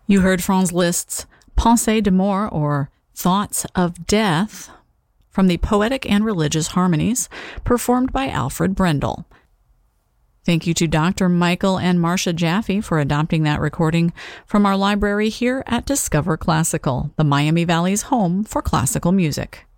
You heard Franz Liszt's Pensées de mort, or Thoughts of Death, from the Poetic and Religious Harmonies, performed by Alfred Brendel. Thank you to Dr. Michael and Marcia Jaffe for adopting that recording from our library here at Discover Classical, the Miami Valley's home for classical music.